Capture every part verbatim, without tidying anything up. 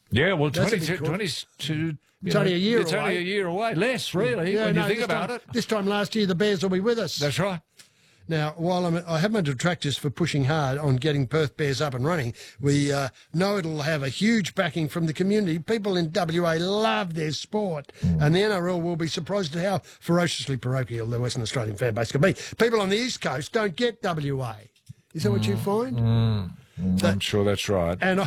Yeah, well, That's a twenty, big call. twenty-two... It's only a year It's away. only a year away. Less, really, Yeah, when no, you think this about time, it. This time last year, the Bears will be with us. That's right. Now, while I'm, I have my detractors for pushing hard on getting Perth Bears up and running, we uh, know it'll have a huge backing from the community. People in W A love their sport, mm. and the N R L will be surprised at how ferociously parochial the Western Australian fan base can be. People on the East Coast don't get W A. Is that mm. what you find? Mm. Mm. That, I'm sure that's right. And I...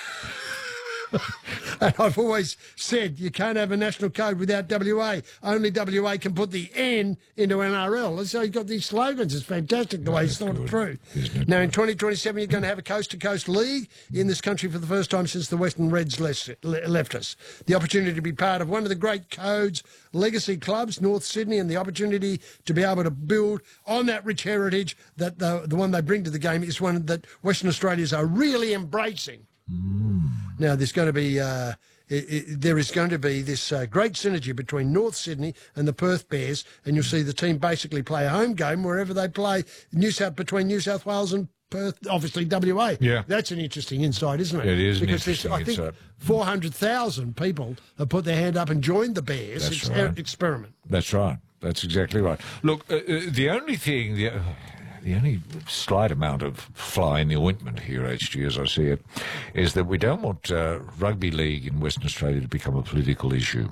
And I've always said you can't have a national code without W A. Only W A can put the N into N R L. And so you've got these slogans. It's fantastic the way he's thought it through. Now, in twenty twenty-seven, you're going to have a coast-to-coast league in this country for the first time since the Western Reds left us. The opportunity to be part of one of the great codes legacy clubs, North Sydney, and the opportunity to be able to build on that rich heritage that the, the one they bring to the game is one that Western Australians are really embracing. Mm. Now, there's going to be uh, it, it, there is going to be this uh, great synergy between North Sydney and the Perth Bears, and you'll see the team basically play a home game wherever they play New South between New South Wales and Perth, obviously W A. Yeah, that's an interesting insight, isn't it? It is because an interesting I think insight. four hundred thousand people have put their hand up and joined the Bears That's ex- right. experiment. That's right. That's exactly right. Look, uh, uh, the only thing. The, uh, The only slight amount of fly in the ointment here, H G, as I see it, is that we don't want uh, rugby league in Western Australia to become a political issue.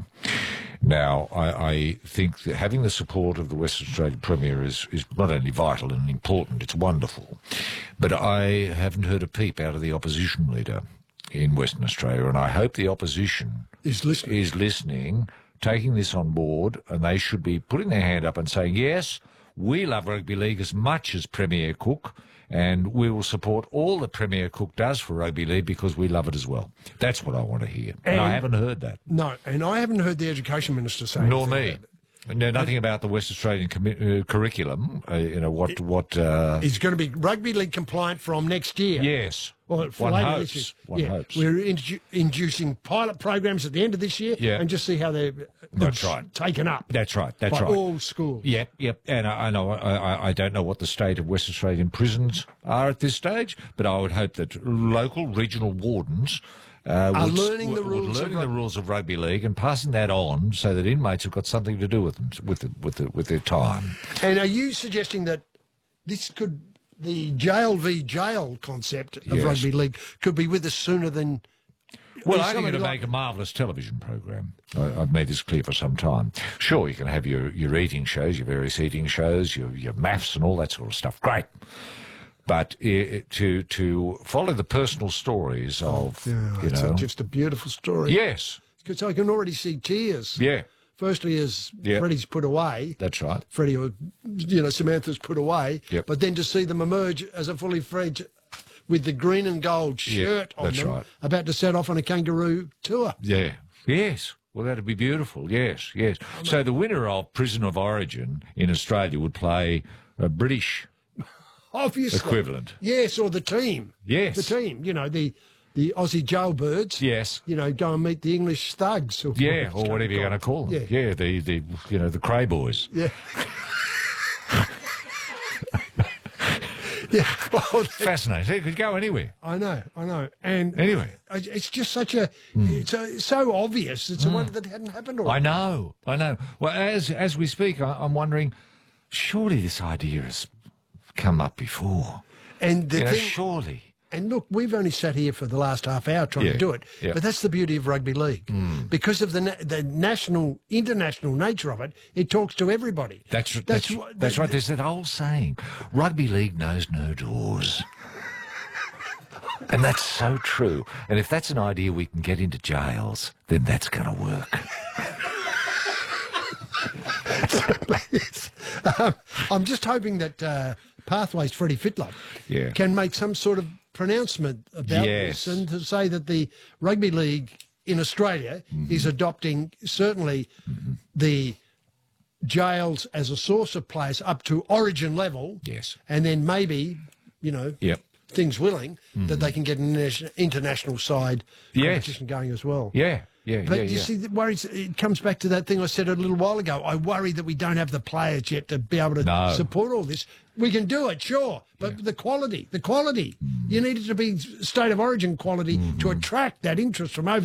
Now, I, I think that having the support of the Western Australian Premier is, is not only vital and important, it's wonderful, but I haven't heard a peep out of the opposition leader in Western Australia, and I hope the opposition is listening, is listening, taking this on board, and they should be putting their hand up and saying, yes, we love rugby league as much as Premier Cook, and we will support all that Premier Cook does for rugby league because we love it as well. That's what I want to hear. And, and I haven't heard that. No, and I haven't heard the Education Minister say Nor me. That. No, nothing about the West Australian commi- uh, curriculum. Uh, you know what? It, what? Uh, it's going to be rugby league compliant from next year. Yes. Well, for one later hopes. this year. One yeah. hopes. We're introdu- inducing pilot programs at the end of this year, yeah. and just see how they're That's right. taken up. That's right. That's by right. all schools. Yep, yep. And I, I know I, I don't know what the state of West Australian prisons are at this stage, but I would hope that local regional wardens. Uh, are would, learning the would, rules, would learning of the rules of rugby league and passing that on so that inmates have got something to do with them with the, with the, with their time. And are you suggesting that this could the jail v jail concept of yes. rugby league could be with us sooner than? Well, I think it'll like... make a marvellous television program. I, I've made this clear for some time. Sure, you can have your, your eating shows, your various eating shows, your your maths and all that sort of stuff. Great. But uh, to to follow the personal stories of, yeah, you know... A, just a beautiful story. Yes. Because I can already see tears. Yeah. Firstly, as yep. Freddie's put away. That's right. Freddie, or, you know, Samantha's put away. Yep. But then to see them emerge as a fully fledged, with the green and gold shirt yep, on that's them, right. about to set off on a kangaroo tour. Yeah. Yes. Well, that'd be beautiful. Yes, yes. I mean, so the winner of Prison of Origin in Australia would play a British... Obviously. Equivalent. Yes, or the team. Yes. The team, you know, the the Aussie jailbirds. Yes. You know, go and meet the English thugs. Or yeah, or whatever you're going to call them. Yeah, yeah the, the, you know, the Cray boys. Yeah. yeah. Well, fascinating. It could go anywhere. I know, I know. And anyway. It's just such a, mm. it's a, so obvious. It's mm. a wonder that hadn't happened already. I know, I know. Well, as, as we speak, I, I'm wondering, surely this idea has come up before. And the you know, thing, surely. And look, we've only sat here for the last half hour trying yeah, to do it, yeah. but that's the beauty of rugby league. Mm. Because of the na- the national, international nature of it, it talks to everybody. That's that's that's, what, that's the, right. There's that old saying, rugby league knows no doors. And that's so true. And if that's an idea we can get into jails, then that's going to work. um, I'm just hoping that uh, Pathways Freddie Fittler yeah. can make some sort of pronouncement about yes. this and to say that the rugby league in Australia mm-hmm. is adopting certainly mm-hmm. the jails as a source of players up to origin level. Yes. And then maybe, you know, yep. things willing, mm-hmm. that they can get an international side yes. competition going as well. Yeah. Yeah, but yeah, you yeah. see, it worries. It comes back to that thing I said a little while ago. I worry that we don't have the players yet to be able to no. support all this. We can do it, sure, but yeah. the quality, the quality. Mm. You need it to be state of origin quality mm-hmm. to attract that interest from over.